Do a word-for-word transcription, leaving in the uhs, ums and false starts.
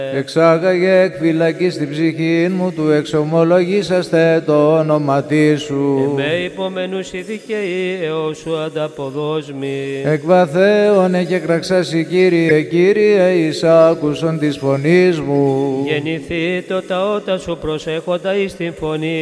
Εξάγαγε εκ φυλακής την ψυχή μου, του εξομολογήσαστε το όνομα σου. Εμέ υπομενούς οι δικαιοί, έως σου ανταποδόσμη. Εκ βαθέων και κραξάσι, Κύριε, Κύριε, εις άκουσον της φωνής μου. Γεννηθεί το ταότα σου προσέχοντα εις την φωνή